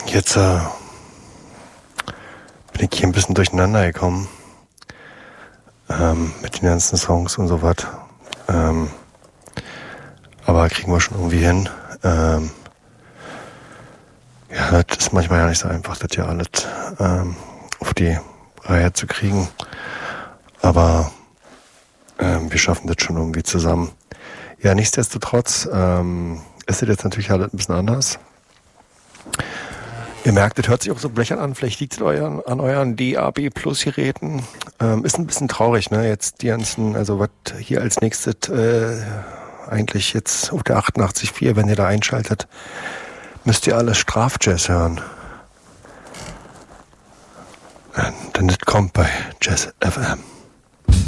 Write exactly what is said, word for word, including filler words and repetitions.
Jetzt äh, bin ich hier ein bisschen durcheinander gekommen ähm, mit den ganzen Songs und so was. Ähm, aber kriegen wir schon irgendwie hin. Ähm, ja, das ist manchmal ja nicht so einfach, das ja alles ähm, auf die Reihe zu kriegen. Aber ähm, wir schaffen das schon irgendwie zusammen. Ja, nichtsdestotrotz ähm, ist das jetzt natürlich alles ein bisschen anders. Ihr merkt, das hört sich auch so blechern an. Vielleicht liegt es euren, an euren D A B Plus Geräten. Ähm, ist ein bisschen traurig, ne? Jetzt die ganzen, also was hier als nächstes äh, eigentlich jetzt auf der achtundachtzig Komma vier, wenn ihr da einschaltet, müsst ihr alles Strafjazz hören. Denn das kommt bei Jazz F M.